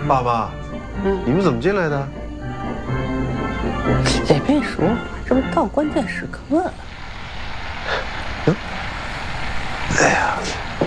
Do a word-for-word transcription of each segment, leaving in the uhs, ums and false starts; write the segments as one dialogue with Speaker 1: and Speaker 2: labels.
Speaker 1: 爸妈，嗯，你们怎么进来的？
Speaker 2: 也别说，这不到关键时刻了。
Speaker 1: 嗯，哎呀，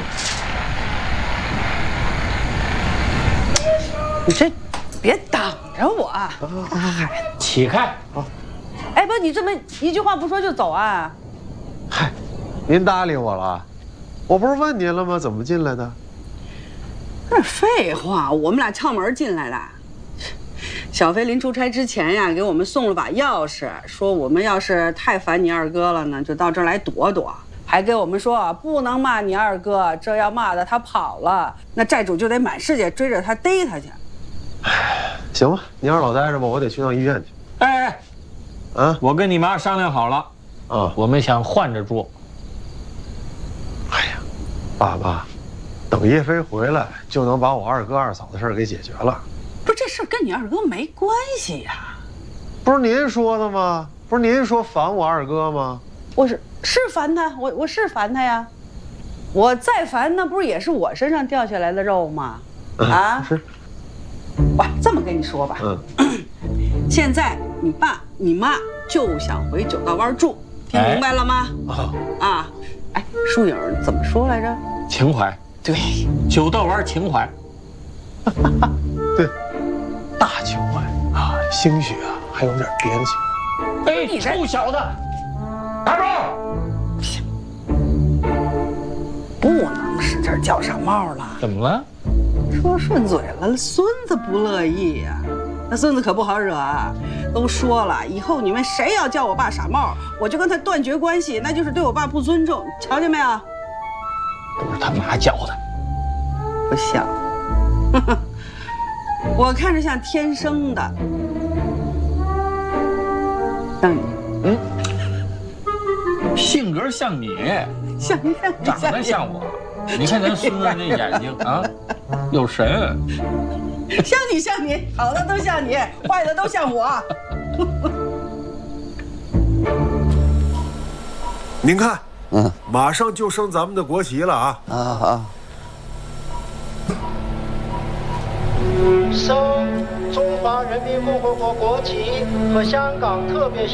Speaker 2: 你这别挡着我！啊，
Speaker 3: 起开！
Speaker 1: 啊！
Speaker 2: 哎，不，你这么一句话不说就走啊？
Speaker 1: 嗨，您搭理我了？我不是问您了吗？怎么进来的？
Speaker 2: 那废话，我们俩撬门进来的。小飞临出差之前呀，给我们送了把钥匙，说我们要是太烦你二哥了呢，就到这儿来躲躲。还给我们说不能骂你二哥，这要骂的他跑了，那债主就得满世界追着他逮他去。
Speaker 1: 哎，行吧，您让老待着吧，我得去趟医院去。
Speaker 3: 哎哎，啊，我跟你妈商量好了，啊，我们想换着住。
Speaker 1: 哎呀，爸妈，等叶飞回来就能把我二哥二嫂的事儿给解决了。
Speaker 2: 不是这事儿跟你二哥没关系呀，
Speaker 1: 不是您说的吗？不是您说烦我二哥吗？
Speaker 2: 我是是烦他，我我是烦他呀。我再烦，那不是也是我身上掉下来的肉吗？啊，
Speaker 1: 是。
Speaker 2: 我这么跟你说吧，嗯，现在你爸你妈就想回九道湾住，听明白了吗？啊啊，哎，疏影怎么说来着？
Speaker 3: 情怀。
Speaker 2: 对，
Speaker 3: 九道湾情怀。
Speaker 1: 对，大情怀啊，兴许啊还有点边情。
Speaker 3: 哎，你臭小子，打住！
Speaker 2: 不能使劲叫傻帽了。
Speaker 3: 怎么了？
Speaker 2: 说顺嘴了，孙子不乐意呀、啊。那孙子可不好惹啊！都说了，以后你们谁要叫我爸傻帽，我就跟他断绝关系，那就是对我爸不尊重。瞧见没有？
Speaker 3: 都是他妈教的。
Speaker 2: 不像，我看着像天生的。像你，
Speaker 3: 嗯，性格像你，
Speaker 2: 像你，
Speaker 3: 长得像我。你看咱孙子那眼睛啊，有神。
Speaker 2: 像你，像你，好的都像你，坏的都像我。
Speaker 1: 您看，嗯，马上就升咱们的国旗了啊！
Speaker 4: 啊啊！
Speaker 5: 升中华人民共和国国旗和香港特别